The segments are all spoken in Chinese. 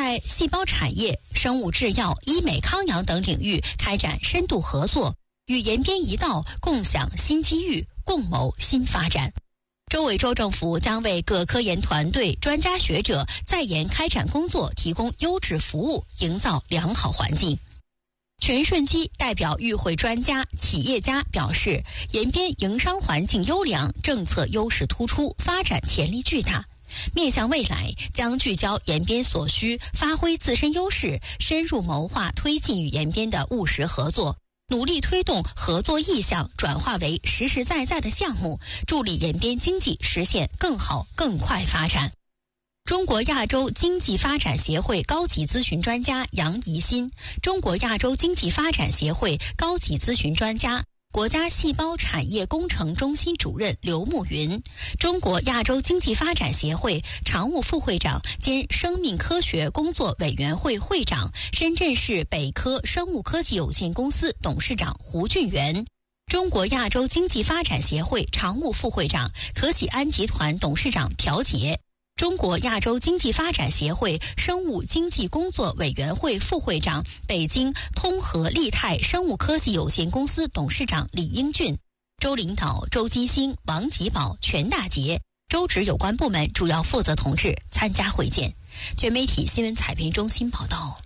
在细胞产业、生物制药、医美康养等领域开展深度合作，与延边一道共享新机遇，共谋新发展。州委州政府将为各科研团队、专家学者在研开展工作提供优质服务，营造良好环境。全顺基代表与会专家、企业家表示，延边营商环境优良，政策优势突出，发展潜力巨大。面向未来，将聚焦延边所需，发挥自身优势，深入谋划推进与延边的务实合作，努力推动合作意向转化为实实在在的项目，助力延边经济实现更好、更快发展。中国亚洲经济发展协会高级咨询专家杨怡新，中国亚洲经济发展协会高级咨询专家、国家细胞产业工程中心主任刘慕云，中国亚洲经济发展协会常务副会长兼生命科学工作委员会会长、深圳市北科生物科技有限公司董事长胡俊元，中国亚洲经济发展协会常务副会长、可喜安集团董事长朴杰，中国亚洲经济发展协会生物经济工作委员会副会长、北京通和利泰生物科技有限公司董事长李英俊，州领导周基兴、王吉宝、全大杰，州直有关部门主要负责同志参加会见。全媒体新闻采编中心报道。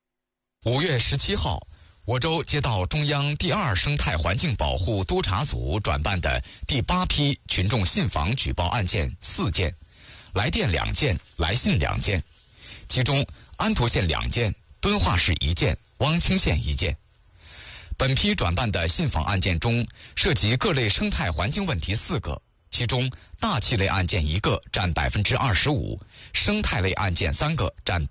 5月17号，我州接到中央第2生态环境保护督察组转办的第8批群众信访举报案件4件，来电2件，来信2件，其中安图县2件，敦化市1件，汪清县1件。本批转办的信访案件中，涉及各类生态环境问题4个，其中大气类案件1个，占25%，生态类案件3个，占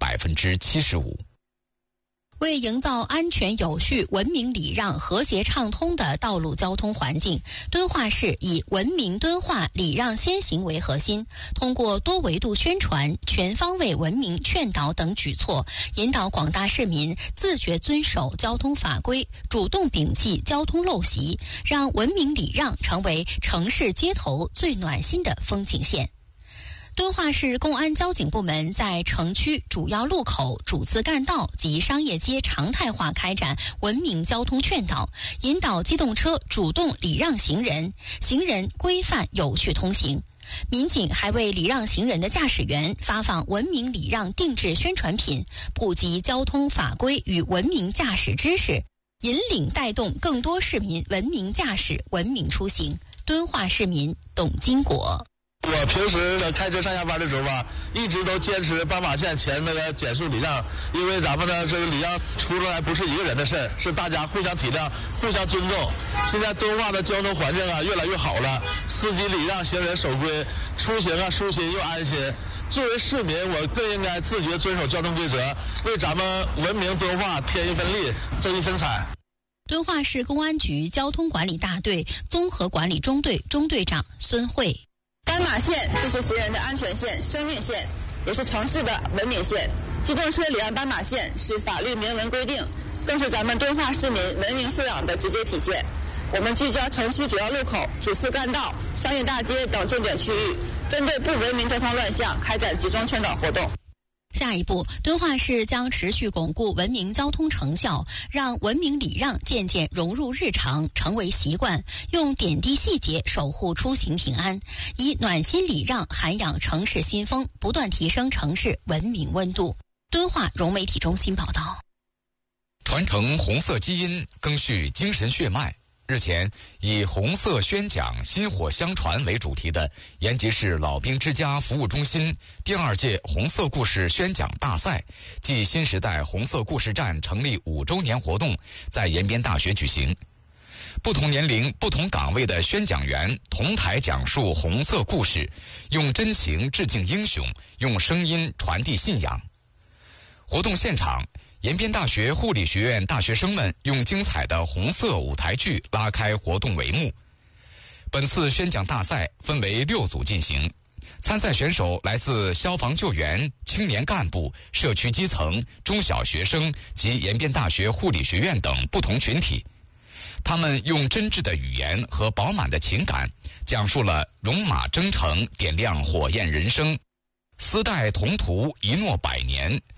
75%。 为营造安全有序、文明礼让、和谐畅通的道路交通环境，敦化市以文明敦化、礼让先行为核心，通过多维度宣传、全方位文明劝导等举措，引导广大市民自觉遵守交通法规，主动摒弃交通陋习，让文明礼让成为城市街头最暖心的风景线。敦化市公安交警部门在城区主要路口、主次干道及商业街常态化开展文明交通劝导，引导机动车主动礼让行人，行人规范有序通行。民警还为礼让行人的驾驶员发放文明礼让定制宣传品，普及交通法规与文明驾驶知识，引领带动更多市民文明驾驶、文明出行。敦化市民董金国。 我平时开车上下班的时候吧，一直都坚持斑马线前那个减速礼让，因为咱们的这个礼让出来不是一个人的事儿，是大家互相体谅、互相尊重。现在敦化的交通环境啊越来越好了，司机礼让，行人守规，出行啊舒心又安心。作为市民，我更应该自觉遵守交通规则，为咱们文明敦化添一分力，增一分彩。 敦化市公安局交通管理大队综合管理中队中队长孙慧。 斑马线就是行人的安全线、生命线，也是城市的文明线。机动车礼让斑马线是法律明文规定，更是咱们敦化市民文明素养的直接体现。我们聚焦城区主要路口、主次干道、商业大街等重点区域，针对不文明交通乱象开展集中劝导活动。 下一步，敦化市将持续巩固文明交通成效，让文明礼让渐渐融入日常，成为习惯，用点滴细节守护出行平安，以暖心礼让涵养城市新风，不断提升城市文明温度。敦化融媒体中心报道。 传承红色基因，赓续精神血脉。日前，以红色宣讲薪火相传为主题的延吉市老兵之家服务中心第2届红色故事宣讲大赛暨新时代红色故事站成立5周年活动在延边大学举行。不同年龄、不同岗位的宣讲员同台讲述红色故事，用真情致敬英雄，用声音传递信仰。活动现场，延边大学护理学院大学生们用精彩的红色舞台剧拉开活动帷幕。本次宣讲大赛分为6组进行，参赛选手来自消防救援、青年干部、社区基层、中小学生及延边大学护理学院等不同群体。他们用真挚的语言和饱满的情感，讲述了戎马征程点亮火焰人生，丝带同途一诺百年，